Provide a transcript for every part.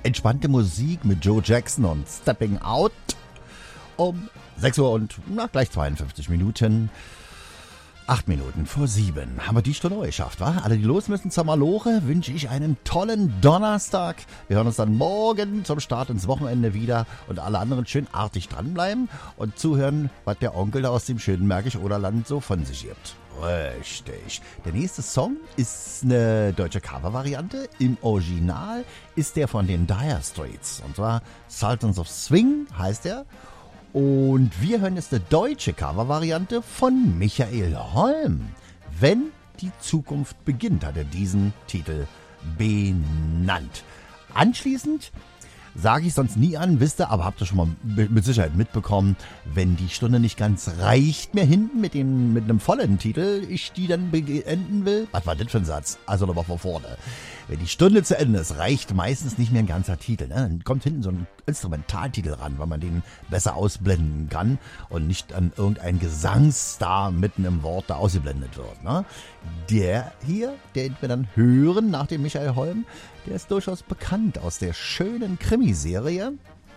entspannte Musik mit Joe Jackson und Stepping Out um 6 Uhr und gleich 52 Minuten. 8 Minuten vor 7 haben wir die Stunde geschafft, wa? Alle, die los müssen zur Maloche, wünsche ich einen tollen Donnerstag. Wir hören uns dann morgen zum Start ins Wochenende wieder und alle anderen schön artig dranbleiben und zuhören, was der Onkel da aus dem schönen Märkisch-Oderland so von sich gibt. Richtig. Der nächste Song ist eine deutsche Cover-Variante. Im Original ist der von den Dire Straits. Und zwar Sultans of Swing heißt er. Und wir hören jetzt eine deutsche Cover-Variante von Michael Holm. Wenn die Zukunft beginnt, hat er diesen Titel benannt. Anschließend sage ich sonst nie an, wisst ihr, aber habt ihr schon mal mit Sicherheit mitbekommen, wenn die Stunde nicht ganz reicht mir hinten mit einem vollen Titel, ich die dann beenden will. Was war das für ein Satz? Also nochmal von vorne. Wenn die Stunde zu Ende ist, reicht meistens nicht mehr ein ganzer Titel. Ne? Dann kommt hinten so ein Instrumentaltitel ran, weil man den besser ausblenden kann und nicht an irgendein Gesangsstar mitten im Wort da ausgeblendet wird. Ne? Der hier, den wir dann hören nach dem Michael Holm, der ist durchaus bekannt aus der schönen Krimiserie.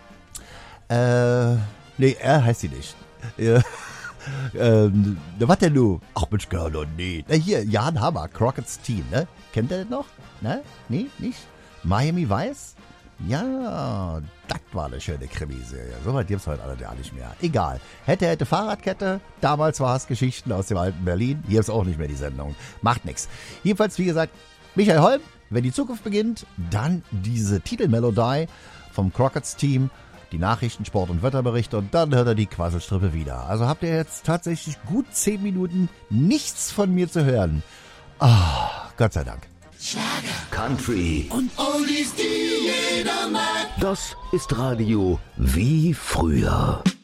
Nee, er heißt sie nicht. Was denn du? Ach Mensch, gar noch nicht. Hier, Jan Hammer, Crockett's Team, ne? Kennt ihr das noch? Ne? Nee, nicht? Miami Vice? Ja, das war eine schöne Krimiserie. So weit gibt's heute alle gar nicht mehr. Egal. Hätte Fahrradkette. Damals war es Geschichten aus dem alten Berlin. Hier ist auch nicht mehr die Sendung. Macht nix. Jedenfalls, wie gesagt, Michael Holm, wenn die Zukunft beginnt, dann diese Titelmelodie vom Crockett's Team, die Nachrichten, Sport- und Wetterberichte und dann hört er die Quasselstrippe wieder. Also habt ihr jetzt tatsächlich gut 10 Minuten nichts von mir zu hören. Ah, Gott sei Dank. Schlager, Country und Oldies, die jeder mag. Das ist Radio wie früher.